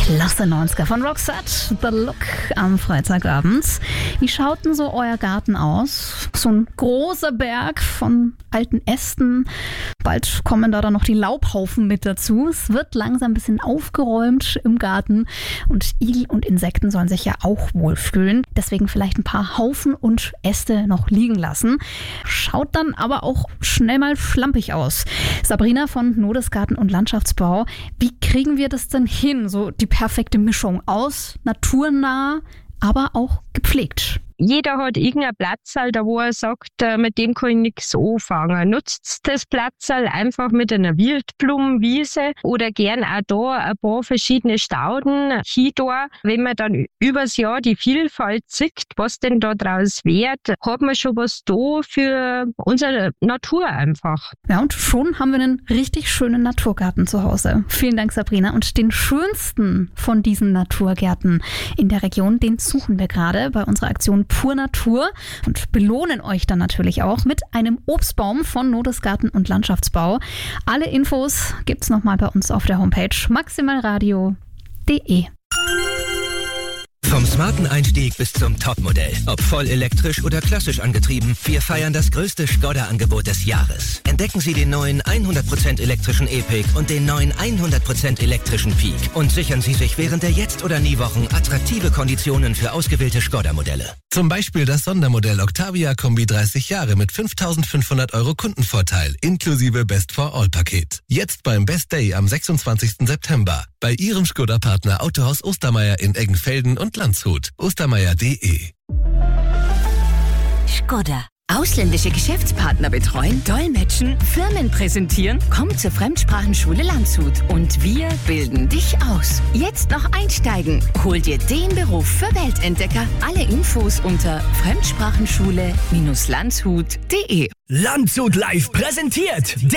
Klasse 90er von Roxette, The Look am Freitagabend. Wie schaut denn so euer Garten aus? So ein großer Berg von alten Ästen. Bald kommen da dann noch die Laubhaufen mit dazu. Es wird langsam ein bisschen aufgeräumt im Garten und Igel und Insekten sollen sich ja auch wohlfühlen. Deswegen vielleicht ein paar Haufen und Äste noch liegen lassen. Schaut dann aber auch schnell mal schlampig aus. Sabrina von Nodes Garten und Landschaftsbau, wie kriegen wir das denn hin? So die perfekte Mischung aus naturnah, aber auch gepflegt. Jeder hat irgendein Platzal, da wo er sagt, mit dem kann ich nichts anfangen. Nutzt das Platzal einfach mit einer Wildblumenwiese oder gern auch da ein paar verschiedene Stauden da. Wenn man dann übers Jahr die Vielfalt sieht, was denn da draus wird, hat man schon was da für unsere Natur einfach. Ja, und schon haben wir einen richtig schönen Naturgarten zu Hause. Vielen Dank, Sabrina. Und den schönsten von diesen Naturgärten in der Region, den suchen wir gerade bei unserer Aktion Pur Natur und belohnen euch dann natürlich auch mit einem Obstbaum von Nodes Garten und Landschaftsbau. Alle Infos gibt's nochmal bei uns auf der Homepage maximalradio.de. Vom smarten Einstieg bis zum Topmodell. Ob voll elektrisch oder klassisch angetrieben, wir feiern das größte Skoda-Angebot des Jahres. Entdecken Sie den neuen 100% elektrischen E-Pick und den neuen 100% elektrischen Peak. Und sichern Sie sich während der Jetzt- oder Nie-Wochen attraktive Konditionen für ausgewählte Skoda-Modelle. Zum Beispiel das Sondermodell Octavia Kombi 30 Jahre mit 5.500 € Kundenvorteil inklusive Best-for-All-Paket. Jetzt beim Best Day am 26. September. Bei Ihrem Skoda-Partner Autohaus Ostermeier in Eggenfelden und Landshut. Ostermeier.de. Skoda. Ausländische Geschäftspartner betreuen, dolmetschen, Firmen präsentieren. Komm zur Fremdsprachenschule Landshut und wir bilden dich aus. Jetzt noch einsteigen. Hol dir den Beruf für Weltentdecker. Alle Infos unter fremdsprachenschule-landshut.de. Landshut Live präsentiert